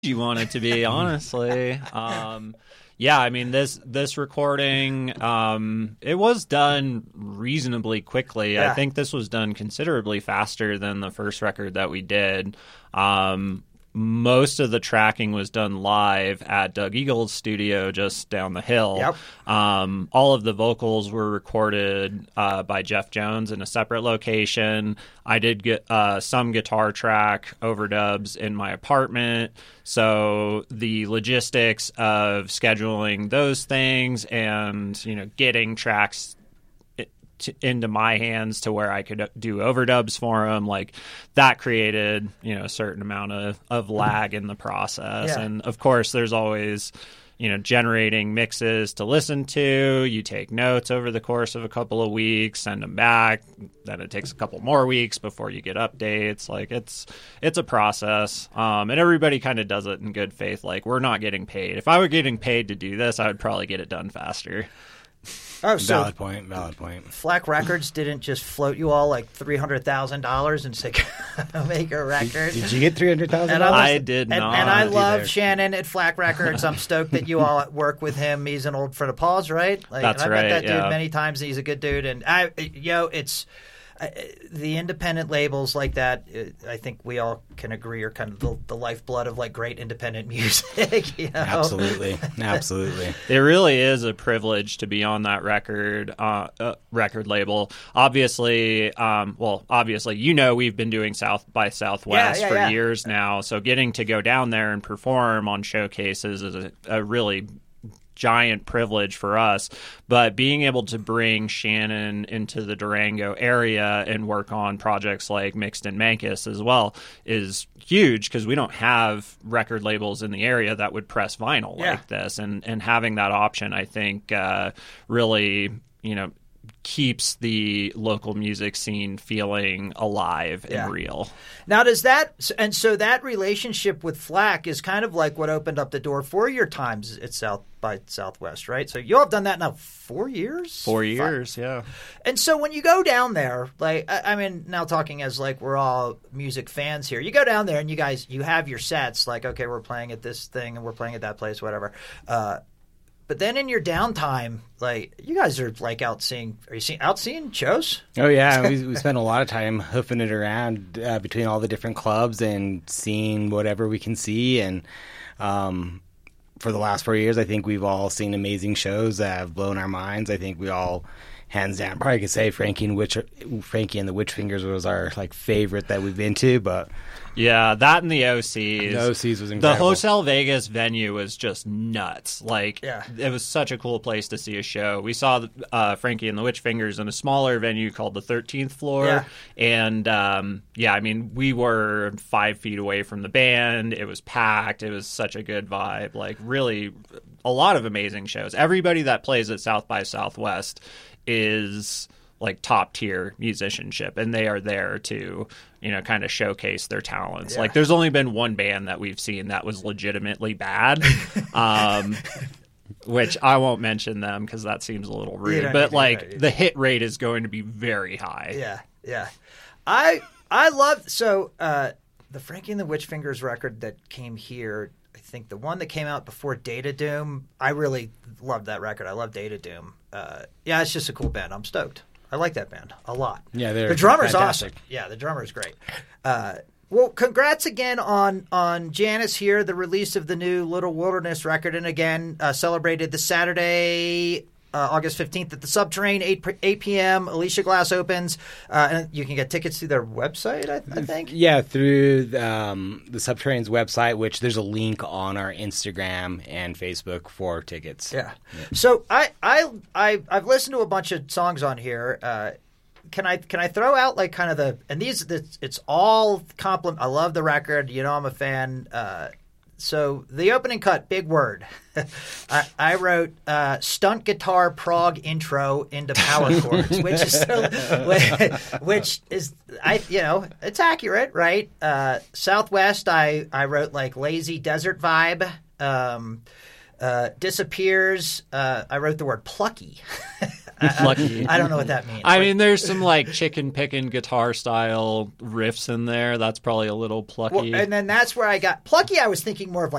you want it to be, honestly. Yeah, I mean, this recording, it was done reasonably quickly. Yeah. I think this was done considerably faster than the first record that we did. Most of the tracking was done live at Doug Eagle's studio just down the hill. Yep. All of the vocals were recorded by Jeff Jones in a separate location. I did get some guitar track overdubs in my apartment. So the logistics of scheduling those things and, getting tracks into my hands to where I could do overdubs for them, like that created, a certain amount of lag in the process. Yeah. And of course, there's always, generating mixes to listen to. You take notes over the course of a couple of weeks, send them back. Then it takes a couple more weeks before you get updates. Like it's a process. And everybody kind of does it in good faith. Like, we're not getting paid. If I were getting paid to do this, I would probably get it done faster. Oh, so Valid point. Flak Records didn't just float you all like $300,000 and say, make a record. Did you get $300,000? I did not. And I love either. Shannon at Flak Records. I'm stoked that you all work with him. He's an old friend of Paul's, right? That's and I right, met that yeah. dude many times. He's a good dude. And it's the independent labels like that. I think we all can agree are kind of the lifeblood of like great independent music. Absolutely. It really is a privilege to be on that record label. Obviously, we've been doing South by Southwest for years now. So getting to go down there and perform on showcases is a really giant privilege for us. But being able to bring Shannon into the Durango area and work on projects like Mixed and Mankus as well is huge, because we don't have record labels in the area that would press vinyl like this. And having that option, I think, really, keeps the local music scene feeling alive and real. Now, so that relationship with Flak is kind of like what opened up the door for your times at South by Southwest, right? So you all have done that now 4 years? 4 years, yeah. And so when you go down there, like, I mean, now talking as like we're all music fans here, you go down there and you have your sets, like, okay, we're playing at this thing and we're playing at that place, whatever. But then in your downtime, like, you guys are like out seeing shows? Oh, yeah. we spend a lot of time hoofing it around between all the different clubs and seeing whatever we can see. And for the last 4 years, I think we've all seen amazing shows that have blown our minds. I think we all, hands down, probably could say Frankie and the Witch Fingers was our like favorite that we've been to, but... Yeah, that and the OCs. The OCs was incredible. The Hotel Vegas venue was just nuts. Like, it was such a cool place to see a show. We saw Frankie and the Witch Fingers in a smaller venue called the 13th Floor. Yeah. And, I mean, we were 5 feet away from the band. It was packed. It was such a good vibe. Like, really, a lot of amazing shows. Everybody that plays at South by Southwest is like top tier musicianship, and they are there to, kind of showcase their talents. Like, there's only been one band that we've seen that was legitimately bad, which I won't mention them because that seems a little rude, but like the hit rate is going to be very high. Yeah. I love, the Frankie and the Witch Fingers record that came here, I think the one that came out before Data Doom, I really loved that record. I love Data Doom. It's just a cool band. I'm stoked. I like that band a lot. Yeah, the drummer's fantastic. Awesome. Yeah, the drummer's great. Well, congrats again on Janice here, the release of the new Little Wilderness record, and again celebrated this Saturday, August 15th at the Subterrane, 8 p.m. Alicia Glass opens, and you can get tickets through their website, I think. Yeah, through the Subterrane's website, which there's a link on our Instagram and Facebook for tickets. Yeah. So I've listened to a bunch of songs on here. Can I throw out like kind of it's all compliment. I love the record. I'm a fan. So the opening cut, big word. I wrote stunt guitar prog intro into power chords, which is it's accurate, right? Southwest, I wrote like lazy desert vibe. Disappears. I wrote the word plucky. Plucky. I don't know what that means. I mean, there's some like chicken picking guitar style riffs in there. That's probably a little plucky. Well, and then that's where I got plucky. I was thinking more of like